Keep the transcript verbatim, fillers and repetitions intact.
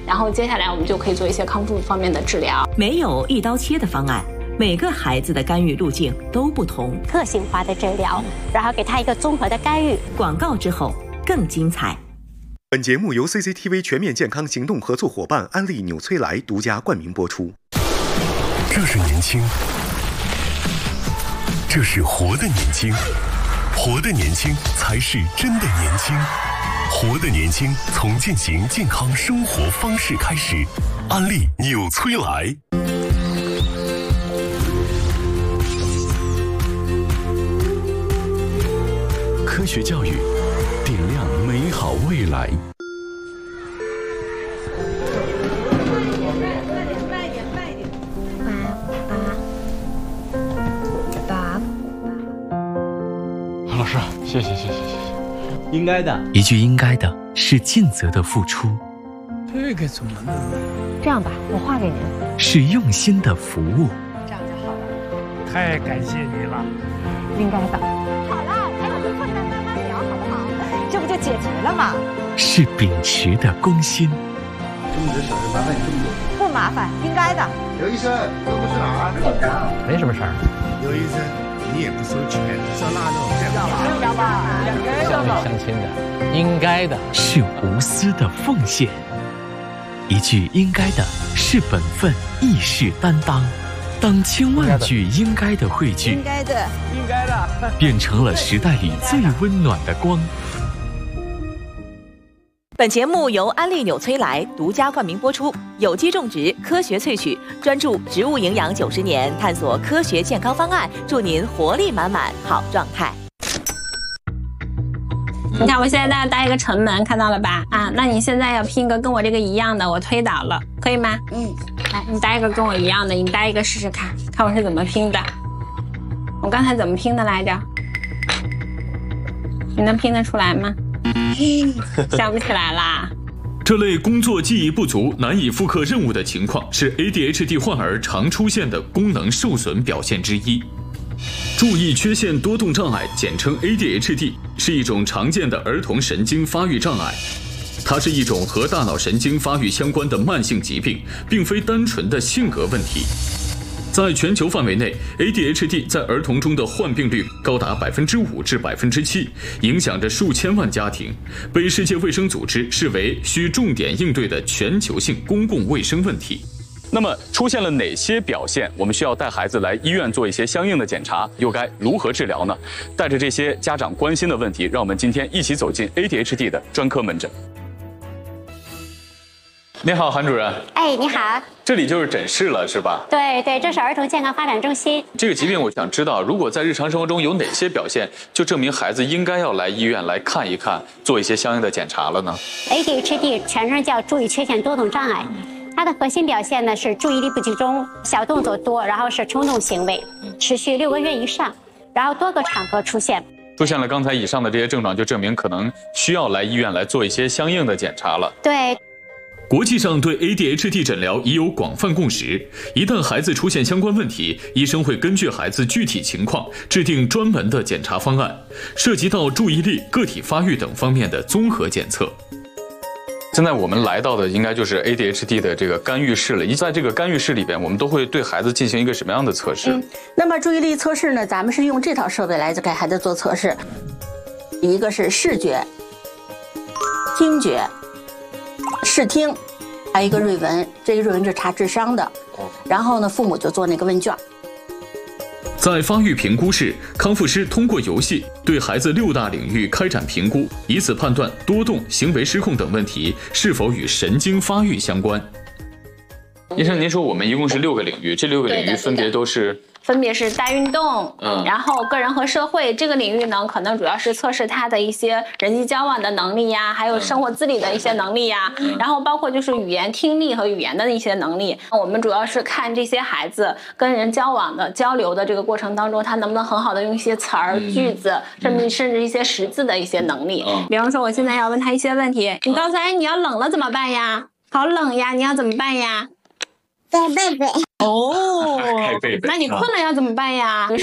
然后接下来我们就可以做一些康复方面的治疗。 没有一刀切的方案，每个孩子的干预路径都不同， 个性化的治疗，然后给他一个综合的干预。 广告之后更精彩。 本节目由 C C T V 全面健康行动合作伙伴安利纽崔莱独家冠名播出。 这是年轻，这是活的年轻，活的年轻才是真的年轻。活的年轻，从践行健康生活方式开始。安利纽崔莱。科学教育，点亮美好未来。 老师，谢谢谢谢谢谢。 应该的， 一句应该的是尽责的付出。 这个怎么弄？ 这样吧，我画给您。 是用心的服务。 这样就好了。 太感谢你了。 应该的。好了，还有困难慢慢聊，好不好？这不就解决了吗？ 是秉持的公心。 这么多小事麻烦你这么多。 不麻烦，应该的。 刘医生，这不是哪儿？ 没什么事儿。 刘医生，你也不收钱，烧腊肉， 要吧？两个人乡里乡亲的，应该的。 是无私的奉献。一句应该的是本分，亦是担当。当千万句应该的汇聚， 应该的， 应该的， 变成了时代里最温暖的光。 本节目由安利纽崔莱独家冠名播出，有机种植，科学萃取，专注植物营养九十年，探索科学健康方案，祝您活力满满，好状态。 你看我现在搭一个城门，看到了吧？啊，那你现在要拼一个跟我这个一样的，我推倒了，可以吗？ 嗯， 来，你搭一个跟我一样的，你搭一个试试看，看我是怎么拼的。我刚才怎么拼的来着？你能拼得出来吗？想不起来啦。 这类工作记忆不足、难以复刻任务的情况是 A D H D 患儿常出现的功能受损表现之一。注意缺陷多动障碍，简称 A D H D， 是一种常见的儿童神经发育障碍。它是一种和大脑神经发育相关的慢性疾病，并非单纯的性格问题。在全球范围内 ，A D H D 在儿童中的患病率高达百分之五至百分之七，影响着数千万家庭，被世界卫生组织视为需重点应对的全球性公共卫生问题。那么出现了哪些表现，我们需要带孩子来医院做一些相应的检查，又该如何治疗呢？带着这些家长关心的问题，让我们今天一起走进 A D H D 的专科门诊。你好，韩主任。 哎，你好。 这里就是诊室了，是吧？ 对对，这是儿童健康发展中心。 这个疾病，我想知道，如果在日常生活中有哪些表现，就证明孩子应该要来医院来看一看，做一些相应的检查了呢 ？A D H D 全称叫注意缺陷多动障碍，它的核心表现呢是注意力不集中、小动作多，然后是冲动行为，持续六个月以上，然后多个场合出现。 出现了刚才以上的这些症状，就证明可能需要来医院来做一些相应的检查了。 对。 国际上对 A D H D 诊疗已有广泛共识，一旦孩子出现相关问题，医生会根据孩子具体情况制定专门的检查方案，涉及到注意力、个体发育等方面的综合检测。现在我们来到的应该就是 A D H D 的这个干预室了。一在这个干预室里边，我们都会对孩子进行一个什么样的测试？ 嗯，那么注意力测试呢，咱们是用这套设备来给孩子做测试，一个是视觉、听觉、视听，还有一个瑞文，这个瑞文是查智商的。然后呢，父母就做那个问卷。 在发育评估室，康复师通过游戏对孩子六大领域开展评估，以此判断多动、行为失控等问题是否与神经发育相关。医生，您说我们一共是六个领域，这六个领域分别都是？ 分别是大运动， 嗯， 然后个人和社会这个领域呢，可能主要是测试他的一些人际交往的能力呀，还有生活自理的一些能力呀，嗯、然后包括就是语言听力和语言的一些能力。我们主要是看这些孩子跟人交往的交流的这个过程当中，他能不能很好的用一些词儿、嗯、句子，甚至甚至一些识字的一些能力。嗯、比方说，我现在要问他一些问题，你告诉他，哎，你要冷了怎么办呀？好冷呀，你要怎么办呀？ 盖被被。 哦，那你困了要怎么办呀？